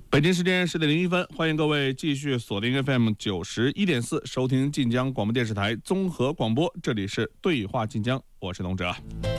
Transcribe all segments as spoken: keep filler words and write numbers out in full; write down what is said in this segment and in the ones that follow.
北京时间十点零一分，欢迎各位继续锁定 F M 九十一点四，收听晋江广播电视台综合广播。这里是对话晋江，我是龙哲。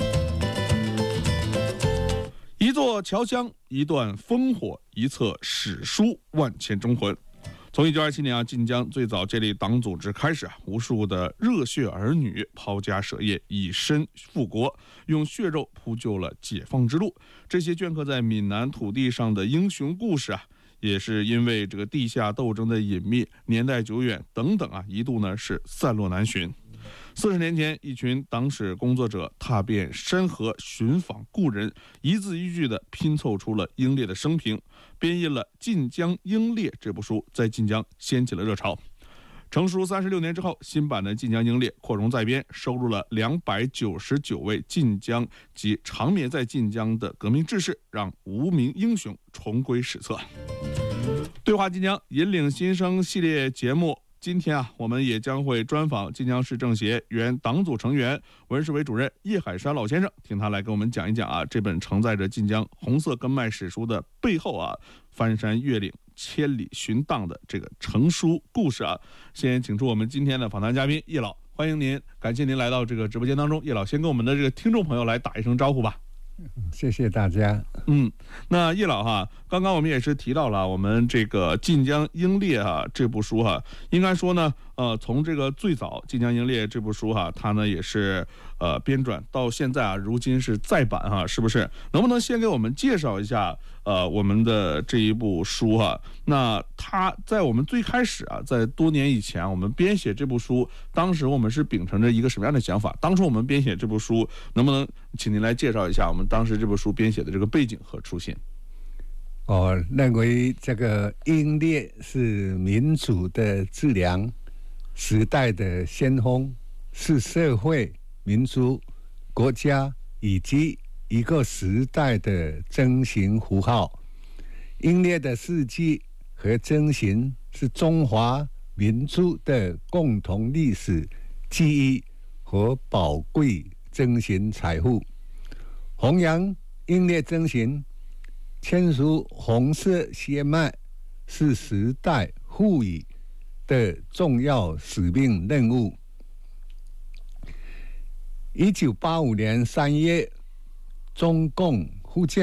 一座侨乡，一段烽火，一册史书，万千忠魂。从一九二七年啊，晋江最早建立党组织开始啊，无数的热血儿女抛家舍业，以身复国，用血肉铺就了解放之路。这些镌刻在闽南土地上的英雄故事啊，也是因为这个地下斗争的隐秘、年代久远等等啊，一度呢是散落难寻。四十年前，一群党史工作者踏遍山河，寻访故人，一字一句地拼凑出了英烈的生平，编印了《晋江英烈》这部书，在晋江掀起了热潮。成书三十六年之后，新版的《晋江英烈》扩容再编，收录了两百九十九位晋江及长眠在晋江的革命志士，让无名英雄重归史册。对话晋江，引领新生系列节目。今天啊，我们也将会专访晋江市政协原党组成员、文史委主任叶海山老先生，听他来给我们讲一讲啊，这本承载着晋江红色根脉史书的背后啊，翻山越岭、千里寻荡的这个成书故事啊。先请出我们今天的访谈嘉宾叶老，欢迎您，感谢您来到这个直播间当中。叶老先跟我们的这个听众朋友来打一声招呼吧。 谢谢大家。 嗯，那叶老哈，刚刚我们也是提到了我们这个《晋江英烈》哈这部书哈，应该说呢，呃，从这个最早《晋江英烈》这部书哈，它呢也是呃编纂到现在啊，如今是再版哈，是不是？能不能先给我们介绍一下呃我们的这一部书哈？那它在我们最开始啊，在多年以前，我们编写这部书，当时我们是秉承着一个什么样的想法？当初我们编写这部书，能不能请您来介绍一下我们当时这部书编写的这个背景和初心？ 我认为这个英烈是民主的致良，时代的先锋，是社会、民族、国家以及一个时代的征行符号。英烈的事迹和征行是中华民族的共同历史记忆和宝贵征行财富。弘扬英烈征行，签署红色血脉，是时代赋予的重要使命任务。一九八五年三月，中共福建